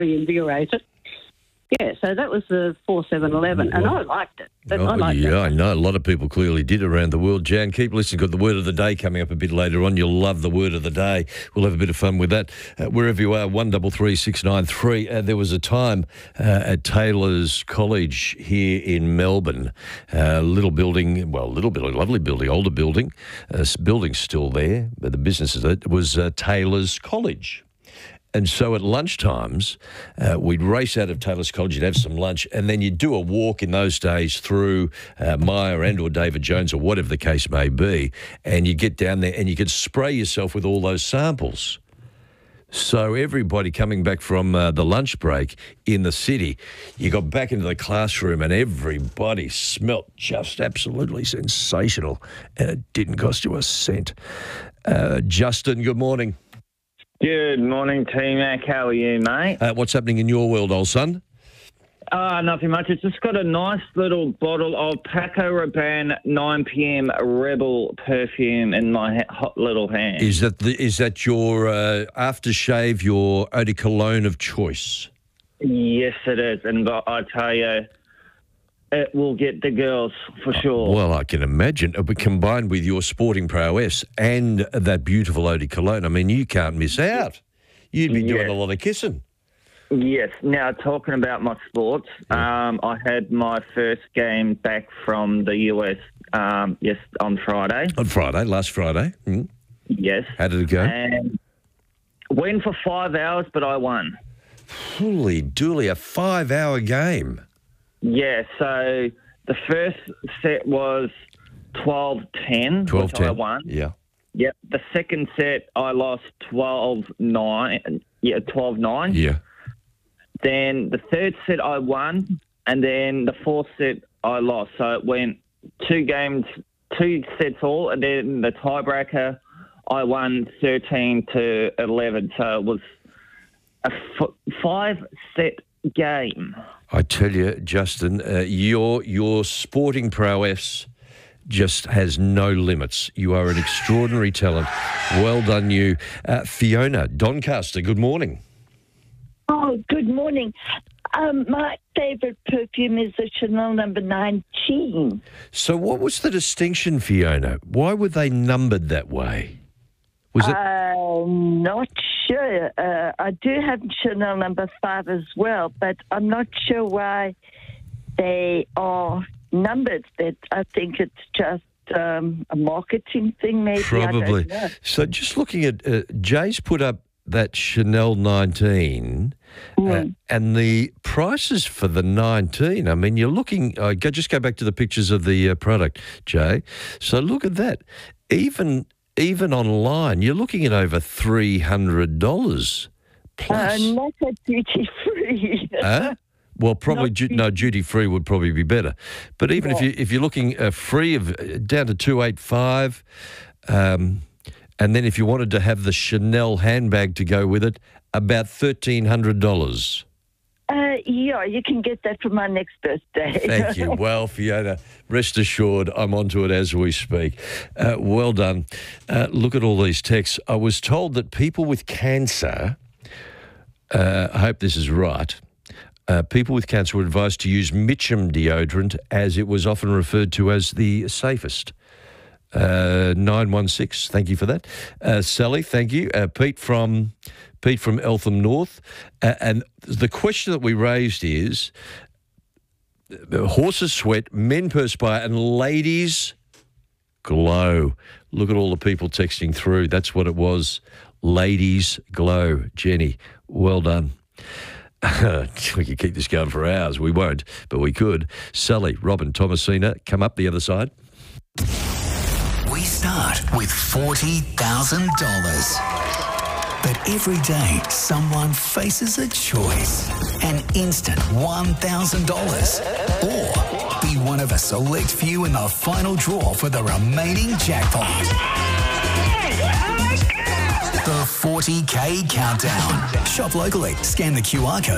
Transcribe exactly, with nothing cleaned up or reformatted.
reinvigorated. Yeah, so that was the four seven eleven, and I liked it. But Oh, I liked yeah, it. I know. A lot of people clearly did around the world. Jan, keep listening. Got the word of the day coming up a bit later on. You'll love the word of the day. We'll have a bit of fun with that. Uh, wherever you are, one three three six nine three. Uh, there was a time uh, at Taylor's College here in Melbourne, a uh, little building, well, a little building, lovely building, older building. Uh, building's still there, but the business is it was uh, Taylor's College. And so at lunchtimes, uh, we'd race out of Taylor's College, you'd have some lunch, and then you'd do a walk in those days through uh, Myer and or David Jones or whatever the case may be, and you get down there and you could spray yourself with all those samples. So everybody coming back from uh, the lunch break in the city, you got back into the classroom and everybody smelt just absolutely sensational, and it didn't cost you a cent. Uh, Justin, good morning. Good morning, T-Mac. How are you, mate? Uh, what's happening in your world, old son? Uh, nothing much. It's just got a nice little bottle of Paco Rabanne nine p.m. Rebel perfume in my ha- hot little hand. Is that the, is that your uh, aftershave, your eau de cologne of choice? Yes, it is. And I tell you, it will get the girls for sure. Well, I can imagine. But combined with your sporting prowess and that beautiful eau de cologne, I mean, you can't miss out. You'd be doing Yes. a lot of kissing. Yes. Now, talking about my sports, Yeah. um, I had my first game back from the U S um, yes, on Friday. On Friday, last Friday. Mm. Yes. How did it go? And went for five hours, but I won. Holy dooly, a five-hour game. Yeah, so the first set was twelve ten, twelve ten. which I won. Yeah. Yep. The second set, I lost twelve nine. Yeah, twelve nine. Yeah. Then the third set, I won. And then the fourth set, I lost. So it went two games, two sets all. And then the tiebreaker, I won thirteen to eleven. So it was a f- five-set game. I tell you, Justin, uh, your your sporting prowess just has no limits. You are an extraordinary talent. Well done, you. Uh, Fiona Doncaster, good morning. Oh, good morning. Um, my favourite perfume is the Chanel number nineteen. So what was the distinction, Fiona? Why were they numbered that way? Was it? I'm not sure. Uh, I do have Chanel number five as well, but I'm not sure why they are numbered. That I think it's just um, a marketing thing, maybe. Probably. I don't know. So just looking at, uh, Jay's put up that Chanel nineteen, uh, Mm. and the prices for the nineteen, I mean, you're looking, uh, go, just go back to the pictures of the uh, product, Jay. So look at that. Even even online, you're looking at over three hundred dollars plus. Uh, not a duty free. Huh? Well, probably Not du- no duty free would probably be better. But even if Yeah. you if you're looking uh, free of uh, down to two eight five, um, and then if you wanted to have the Chanel handbag to go with it, about thirteen hundred dollars. Uh, yeah, you can get that for my next birthday. Thank you. Well, Fiona, rest assured, I'm onto it as we speak. Uh, well done. Uh, look at all these texts. I was told that people with cancer, uh, I hope this is right, uh, people with cancer were advised to use Mitchum deodorant as it was often referred to as the safest. Uh, nine one six, thank you for that. Uh, Sally, thank you. Uh, Pete from Pete from Eltham North. Uh, and the question that we raised is, uh, horses sweat, men perspire, and ladies glow. Look at all the people texting through. That's what it was. Ladies glow. Jenny, well done. We could keep this going for hours. We won't, but we could. Sally, Robin, Thomasina, come up the other side. We start with forty thousand dollars. But every day, someone faces a choice. An instant one thousand dollars. Or be one of a select few in the final draw for the remaining jackpot. The forty K Countdown. Shop locally. Scan the Q R code.